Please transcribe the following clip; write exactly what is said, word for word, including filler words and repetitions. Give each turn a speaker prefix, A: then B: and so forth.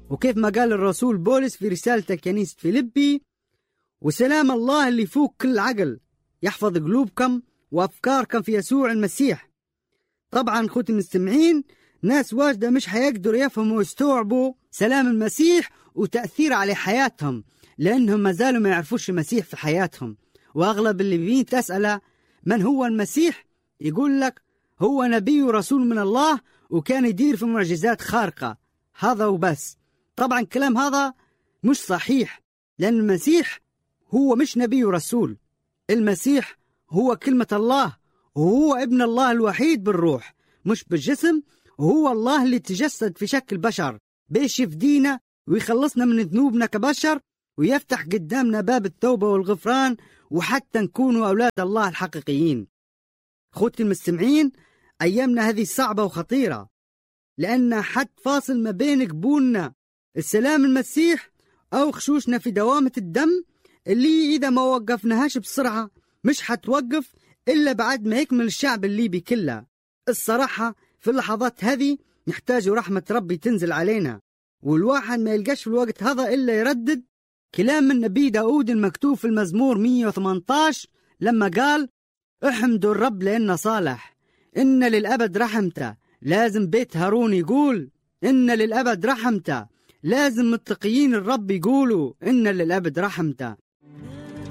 A: وكيف ما قال الرسول بولس في رسالته كنيسة فيلبي: وسلام الله اللي فوق كل عقل يحفظ قلوبكم وأفكاركم في يسوع المسيح. طبعا خوتي المستمعين، ناس واجدة مش هيقدروا يفهموا ويستوعبوا سلام المسيح وتأثير على حياتهم، لأنهم ما زالوا ما يعرفوش المسيح في حياتهم. وأغلب اللي بين تسأله من هو المسيح، يقول لك هو نبي ورسول من الله وكان يدير في معجزات خارقة، هذا وبس. طبعا كلام هذا مش صحيح، لأن المسيح هو مش نبي ورسول. المسيح هو كلمة الله، وهو ابن الله الوحيد بالروح مش بالجسم، وهو الله اللي تجسد في شكل بشر بيش يفدينا ويخلصنا من ذنوبنا كبشر، ويفتح قدامنا باب التوبة والغفران، وحتى نكونوا أولاد الله الحقيقيين. خوتي المستمعين، أيامنا هذه صعبة وخطيرة، لأن حد فاصل ما بين قبولنا السلام المسيح أو خشوشنا في دوامة الدم اللي إذا ما وقفناهاش بسرعة مش حتوقف إلا بعد ما يكمل الشعب الليبي كله. الصراحة في اللحظات هذه نحتاج رحمة ربي تنزل علينا، والواحد ما يلقاش في الوقت هذا إلا يردد كلام من نبي داود المكتوب في المزمور مية وثمانية عشر لما قال: احمدوا الرب لأنه صالح، إن للأبد رحمته. لازم بيت هارون يقول إن للأبد رحمته، لازم متقيين الرب يقولوا إن للأبد رحمته.